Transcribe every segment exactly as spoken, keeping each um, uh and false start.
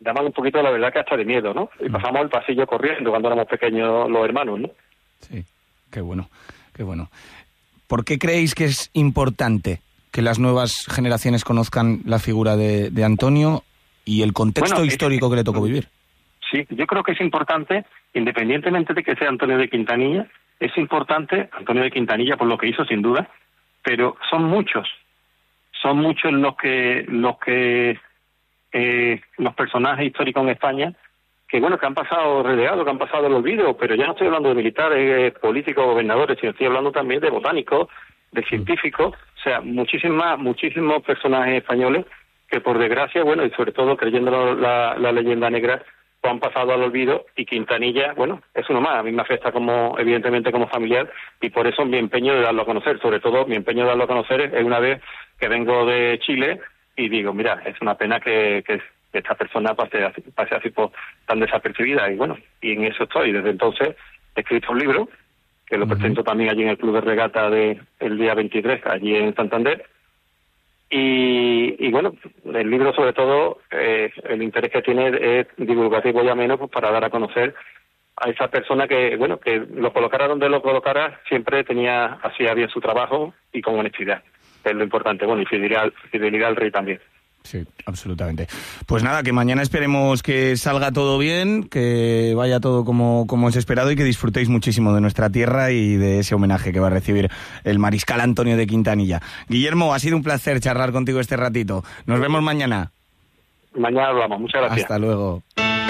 daban un poquito, la verdad, que hasta de miedo, ¿no? Y pasamos el pasillo corriendo cuando éramos pequeños los hermanos, ¿no? Sí, qué bueno, qué bueno. ¿Por qué creéis que es importante que las nuevas generaciones conozcan la figura de, de Antonio y el contexto bueno, histórico es, que le tocó vivir? Sí, yo creo que es importante, independientemente de que sea Antonio de Quintanilla, es importante, Antonio de Quintanilla por lo que hizo sin duda, pero son muchos, son muchos los que, los que, eh, los personajes históricos en España, que bueno, que han pasado relegados, que han pasado el olvido, pero ya no estoy hablando de militares, políticos, gobernadores, sino estoy hablando también de botánicos, de científicos, o sea, muchísimas, muchísimos personajes españoles que por desgracia, bueno, y sobre todo creyendo la, la leyenda negra, pues han pasado al olvido, y Quintanilla, bueno, es uno más. A mí me afecta como, evidentemente, como familiar, y por eso mi empeño de darlo a conocer, sobre todo mi empeño de darlo a conocer es una vez que vengo de Chile y digo, mira, es una pena que, que esta persona pase así, pase así por, tan desapercibida, y bueno, y en eso estoy. Desde entonces he escrito un libro, que lo uh-huh. presento también allí en el Club de Regata de el día veintitrés, allí en Santander. Y, y bueno, el libro sobre todo, eh, el interés que tiene es divulgativo y ameno, pues para dar a conocer a esa persona que, bueno, que lo colocara donde lo colocara, siempre tenía, hacía bien su trabajo y con honestidad, que es lo importante, bueno, y fidelidad, fidelidad al rey también. Sí, absolutamente. Pues nada, que mañana esperemos que salga todo bien, que vaya todo como, como es esperado y que disfrutéis muchísimo de nuestra tierra y de ese homenaje que va a recibir el mariscal Antonio de Quintanilla. Guillermo, ha sido un placer charlar contigo este ratito. Nos vemos mañana. Mañana hablamos. Muchas gracias. Hasta luego.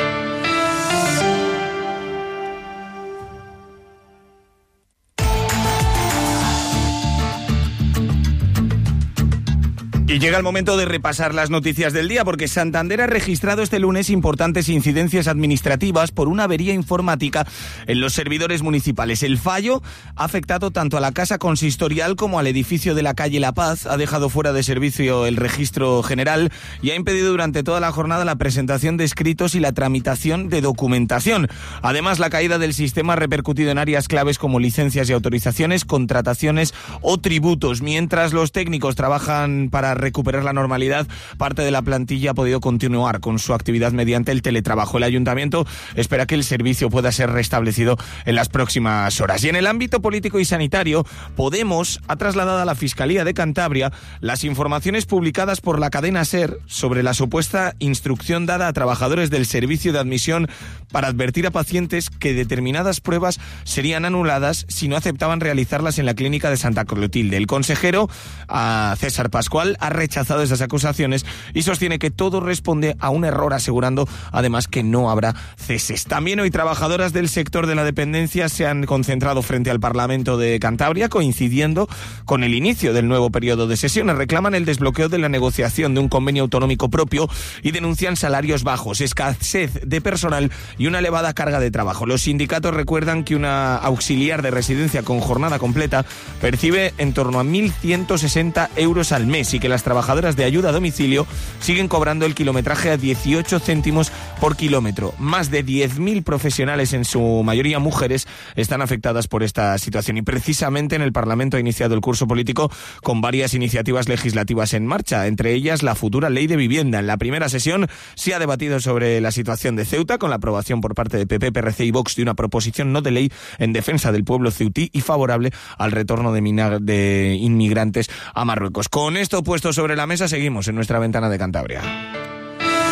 Y llega el momento de repasar las noticias del día, porque Santander ha registrado este lunes importantes incidencias administrativas por una avería informática en los servidores municipales. El fallo ha afectado tanto a la casa consistorial como al edificio de la calle La Paz, ha dejado fuera de servicio el registro general y ha impedido durante toda la jornada la presentación de escritos y la tramitación de documentación. Además, la caída del sistema ha repercutido en áreas claves como licencias y autorizaciones, contrataciones o tributos. Mientras los técnicos trabajan para recuperar la normalidad, parte de la plantilla ha podido continuar con su actividad mediante el teletrabajo. El ayuntamiento espera que el servicio pueda ser restablecido en las próximas horas. Y en el ámbito político y sanitario, Podemos ha trasladado a la Fiscalía de Cantabria las informaciones publicadas por la cadena SER sobre la supuesta instrucción dada a trabajadores del servicio de admisión para advertir a pacientes que determinadas pruebas serían anuladas si no aceptaban realizarlas en la clínica de Santa Clotilde. El consejero, a César Pascual, ha rechazado esas acusaciones y sostiene que todo responde a un error, asegurando además que no habrá ceses. También hoy trabajadoras del sector de la dependencia se han concentrado frente al Parlamento de Cantabria, coincidiendo con el inicio del nuevo periodo de sesiones. Reclaman el desbloqueo de la negociación de un convenio autonómico propio y denuncian salarios bajos, escasez de personal y una elevada carga de trabajo. Los sindicatos recuerdan que una auxiliar de residencia con jornada completa percibe en torno a mil ciento sesenta euros al mes y que las trabajadoras de ayuda a domicilio siguen cobrando el kilometraje a dieciocho céntimos por kilómetro. Más de diez mil profesionales, en su mayoría mujeres, están afectadas por esta situación y precisamente en el Parlamento ha iniciado el curso político con varias iniciativas legislativas en marcha, entre ellas la futura ley de vivienda. En la primera sesión se ha debatido sobre la situación de Ceuta con la aprobación por parte de P P, P R C y Vox de una proposición no de ley en defensa del pueblo ceutí y favorable al retorno de, mina- de inmigrantes a Marruecos. Con esto puesto sobre la mesa, seguimos en nuestra ventana de Cantabria.